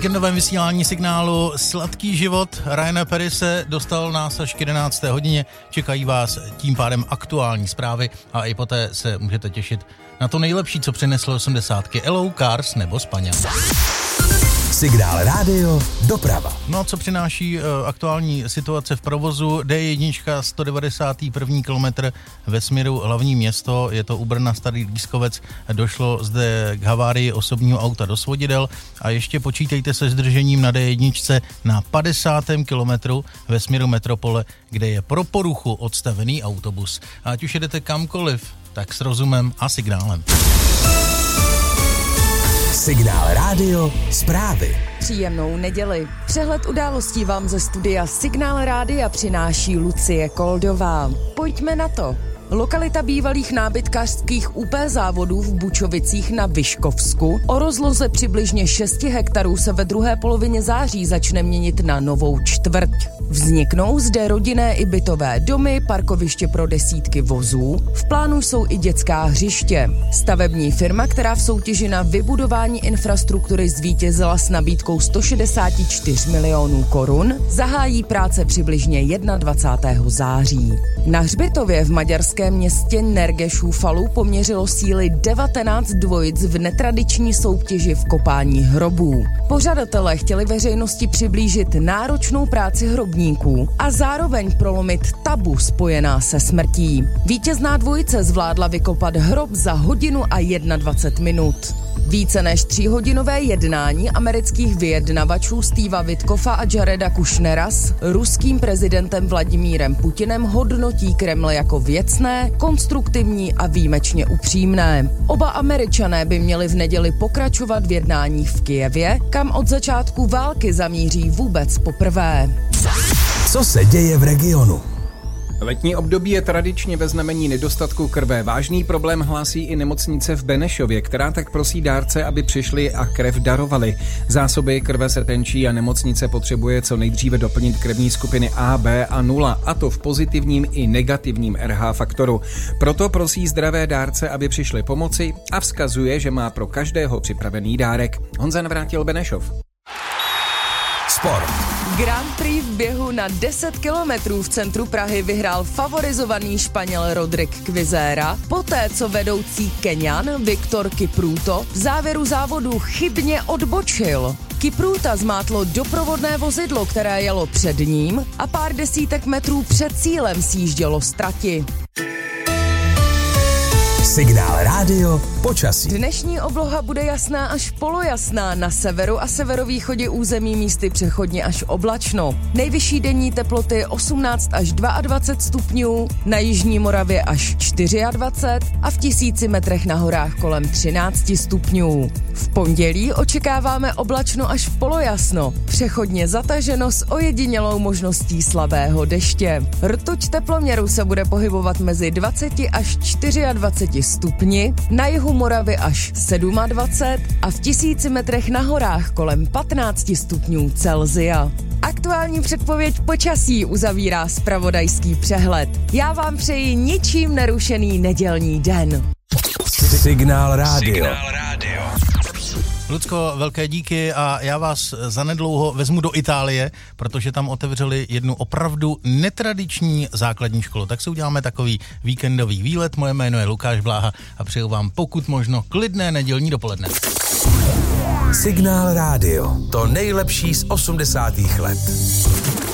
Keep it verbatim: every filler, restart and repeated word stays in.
víkendovém vysílání Signálu Sladký život. Ryana Perry se dostal nás až k jedenácté hodině. Čekají vás tím pádem aktuální zprávy a i poté se můžete těšit na to nejlepší, co přineslo osmdesátky. Hello, Cars nebo Spaňa. Signál rádio, doprava. No, co přináší uh, aktuální situace v provozu? D jedna, sto devadesátý první kilometr ve směru hlavní město, je to u Brna Starý Lískovec, došlo zde k havárii osobního auta do svodidel a ještě počítejte se zdržením na D jedna na padesátém kilometru ve směru metropole, kde je pro poruchu odstavený autobus. A ať už jedete kamkoliv, tak s rozumem a signálem. Signál rádio, zprávy. Příjemnou neděli. Přehled událostí vám ze studia Signál rádia přináší Lucie Koldová. Pojďme na to. Lokalita bývalých nábytkářských ú pé závodů v Bučovicích na Vyškovsku o rozloze přibližně šest hektarů se ve druhé polovině září začne měnit na novou čtvrť. Vzniknou zde rodinné i bytové domy, parkoviště pro desítky vozů, v plánu jsou i dětská hřiště. Stavební firma, která v soutěži na vybudování infrastruktury zvítězila s nabídkou sto šedesát čtyři milionů korun, zahájí práce přibližně dvacátého prvního září. Na hřbitově v maďarském městě Nergešúfalu poměřilo síly devatenáct dvojic v netradiční soutěži v kopání hrobů. Pořadatelé chtěli veřejnosti přiblížit náročnou práci hrobníků a zároveň prolomit tabu spojená se smrtí. Vítězná dvojice zvládla vykopat hrob za hodinu a dvacet jedna minut. Více než tříhodinové jednání amerických vyjednavačů Steva Witkoffa a Jareda Kushnera s ruským prezidentem Vladimírem Putinem hodnotí Kreml jako věcné, konstruktivní a výjimečně upřímné. Oba Američané by měli v neděli pokračovat v jednáních v Kyjevě, kam od začátku války zamíří vůbec poprvé. Co se děje v regionu? Letní období je tradičně ve znamení nedostatku krve. Vážný problém hlásí i nemocnice v Benešově, která tak prosí dárce, aby přišli a krev darovali. Zásoby krve se tenčí a nemocnice potřebuje co nejdříve doplnit krevní skupiny A, B a nula, a to v pozitivním i negativním er há faktoru. Proto prosí zdravé dárce, aby přišli pomoci a vzkazuje, že má pro každého připravený dárek. Honza Navrátil, Benešov. Sport. Grand Prix v běhu na deset kilometrů v centru Prahy vyhrál favorizovaný Španěl Rodrigo Kvizera, poté co vedoucí Keňan Viktor Kipruto v závěru závodu chybně odbočil. Kipruta zmátlo doprovodné vozidlo, které jelo před ním a pár desítek metrů před cílem sjíždělo z trati. Signál rádio, počasí. Dnešní obloha bude jasná až polojasná, na severu a severovýchodě území místy přechodně až oblačno. Nejvyšší denní teploty osmnáct až dvacet dva stupňů, na jižní Moravě až dvacet čtyři a v tisíci metrech na horách kolem třináct stupňů. V pondělí očekáváme oblačno až polojasno, přechodně zataženo s ojedinělou možností slabého deště. Rtuť teploměru se bude pohybovat mezi dvacet až dvacet čtyři stupni, na jihu Moravy až dvacet sedm a v tisíci metrech na horách kolem patnáct stupňů Celsia. Aktuální předpověď počasí uzavírá zpravodajský přehled. Já vám přeji ničím nerušený nedělní den. Signál rádio. Signál rádio. Lucko, velké díky a já vás zanedlouho vezmu do Itálie, protože tam otevřeli jednu opravdu netradiční základní školu. Tak si uděláme takový víkendový výlet. Moje jméno je Lukáš Bláha a přeju vám pokud možno klidné nedělní dopoledne. Signál rádio. To nejlepší z osmdesátých let.